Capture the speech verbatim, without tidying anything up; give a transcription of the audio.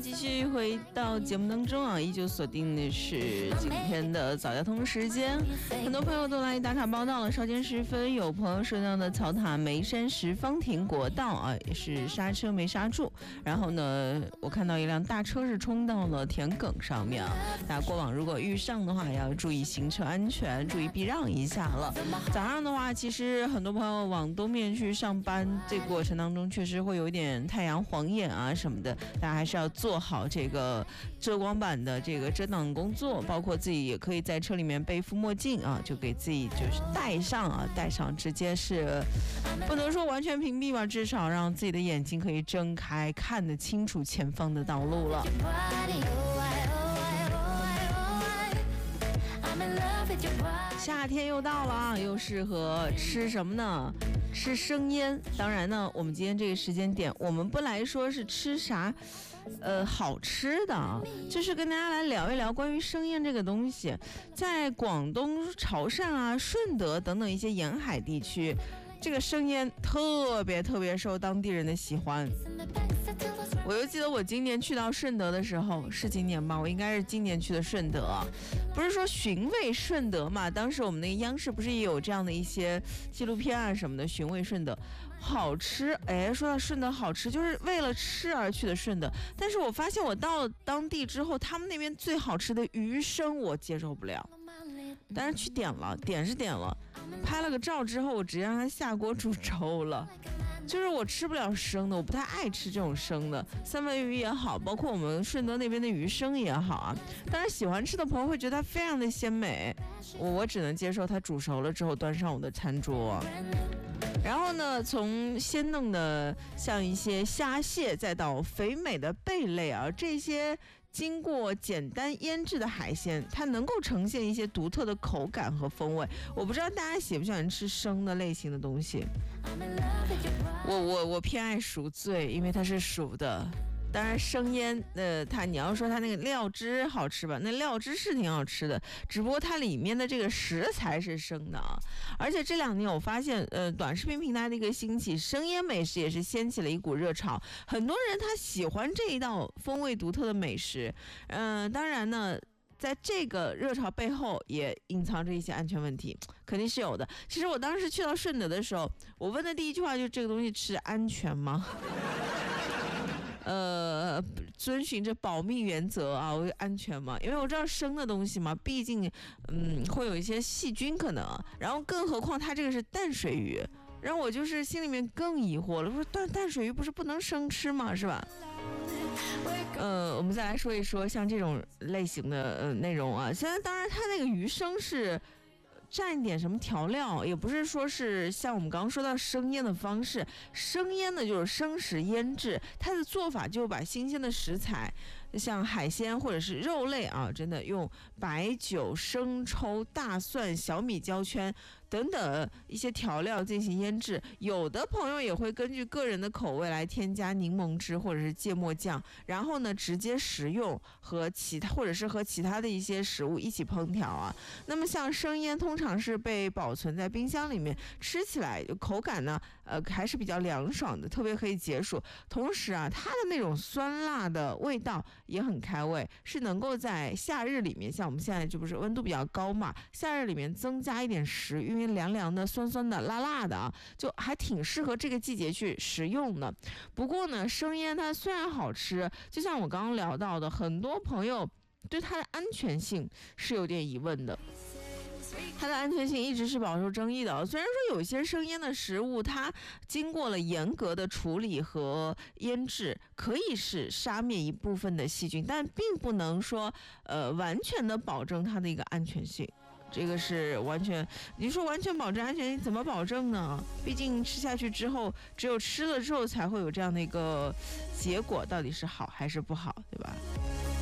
继续回到节目当中啊，依旧锁定的是今天的早交通时间。很多朋友都来打卡报道了，稍间时分有朋友说到的草塔梅山石方亭国道啊，也是刹车没刹住，然后呢我看到一辆大车是冲到了田埂上面啊，大家过往如果遇上的话也要注意行车安全，注意避让一下了。早上的话其实很多朋友往东面去上班，这个过程当中确实会有一点太阳晃眼啊什么的，大家还是要做好这个遮光板的这个遮挡工作，包括自己也可以在车里面备副墨镜啊，就给自己就是戴上啊，戴上直接是不能说完全屏蔽吧，至少让自己的眼睛可以睁开，看得清楚前方的道路了。夏天又到了啊，又适合吃什么呢？吃生腌。当然呢，我们今天这个时间点，我们不来说是吃啥呃好吃的啊，就是跟大家来聊一聊关于生腌这个东西。在广东潮汕啊、顺德等等一些沿海地区，这个生腌特别特别受当地人的喜欢。我又记得我今年去到顺德的时候，是今年吧，我应该是今年去的顺德啊，不是说寻味顺德嘛，当时我们那个央视不是也有这样的一些纪录片啊什么的，寻味顺德好吃。哎，说到顺德好吃，就是为了吃而去的顺德，但是我发现我到了当地之后，他们那边最好吃的鱼生我接受不了，但是去点了，点是点了，拍了个照之后，我直接让他下锅煮粥了。就是我吃不了生的，我不太爱吃这种生的，三文鱼也好，包括我们顺德那边的鱼生也好啊。当然喜欢吃的朋友会觉得它非常的鲜美，我我只能接受它煮熟了之后端上我的餐桌。然后呢，从鲜嫩的像一些虾蟹，再到肥美的贝类啊，这些经过简单腌制的海鲜，它能够呈现一些独特的口感和风味。我不知道大家喜不喜欢吃生的类型的东西，我我我偏爱熟醉，因为它是熟的。当然生腌呃，它你要说它那个料汁好吃吧，那料汁是挺好吃的，只不过它里面的这个食材是生的啊。而且这两年我发现呃，短视频平台的一个兴起，生腌美食也是掀起了一股热潮，很多人他喜欢这一道风味独特的美食。嗯、呃，当然呢，在这个热潮背后也隐藏着一些安全问题，肯定是有的。其实我当时去到顺德的时候，我问的第一句话就是这个东西吃安全吗？呃，遵循着保密原则啊，我安全嘛，因为我知道生的东西嘛，毕竟嗯会有一些细菌可能，然后更何况它这个是淡水鱼，然后我就是心里面更疑惑了，说淡淡水鱼不是不能生吃吗？是吧？呃，我们再来说一说像这种类型的呃内容啊，现在当然它那个鱼生是蘸一点什么调料，也不是说是像我们刚刚说到生腌的方式，生腌呢就是生食腌制，它的做法就是把新鲜的食材，像海鲜或者是肉类啊，真的用白酒、生抽、大蒜、小米椒圈等等一些调料进行腌制。有的朋友也会根据个人的口味来添加柠檬汁或者是芥末酱，然后呢直接食用，和其他或者是和其他的一些食物一起烹调啊。那么像生腌通常是被保存在冰箱里面，吃起来口感呢呃还是比较凉爽的，特别可以解暑。同时啊，它的那种酸辣的味道也很开胃，是能够在夏日里面，像我们现在就不是温度比较高嘛，夏日里面增加一点食欲，因为凉凉的、酸酸的、辣辣的啊，就还挺适合这个季节去食用的。不过呢，生腌它虽然好吃，就像我刚刚聊到的，很多朋友对它的安全性是有点疑问的。它的安全性一直是饱受争议的。虽然说有一些生腌的食物，它经过了严格的处理和腌制，可以是杀灭一部分的细菌，但并不能说呃完全的保证它的一个安全性。这个是完全，你说完全保证安全性怎么保证呢？毕竟吃下去之后，只有吃了之后才会有这样的一个结果，到底是好还是不好，对吧？